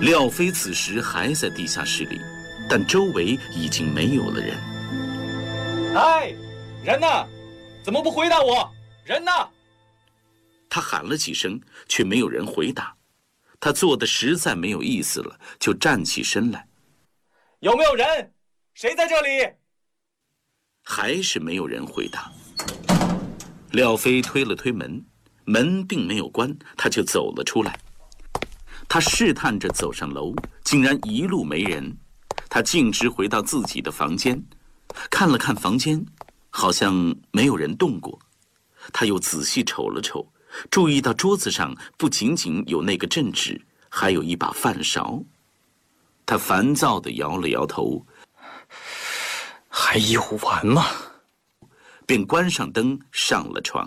廖飞此时还在地下室里，但周围已经没有了人。 哎，人呢？怎么不回答我？人呢？ 他喊了几声，却没有人回答。他坐得实在没有意思了，就站起身来。 有没有人？谁在这里？ 还是没有人回答。廖飞推了推门，门并没有关，他就走了出来。他试探着走上楼，竟然一路没人。他径直回到自己的房间，看了看房间，好像没有人动过。他又仔细瞅了瞅，注意到桌子上不仅仅有那个镇纸，还有一把饭勺。他烦躁地摇了摇头， 还有完吗？ 便关上灯，上了床。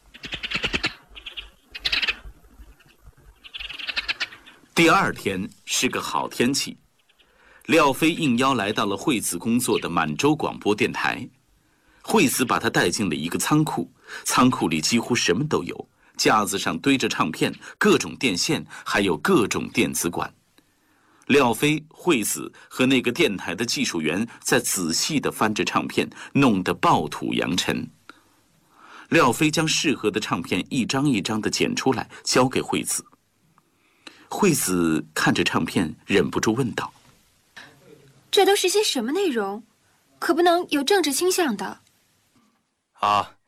第二天是个好天气，廖飞应邀来到了惠子工作的满洲广播电台。惠子把他带进了一个仓库，仓库里几乎什么都有，架子上堆着唱片、各种电线，还有各种电子管。廖飞、惠子和那个电台的技术员在仔细地翻着唱片，弄得暴土扬尘。廖飞将适合的唱片一张一张地剪出来，交给惠子。惠子看着唱片，忍不住问道：“ 这都是些什么内容？可不能有政治倾向的。” 啊，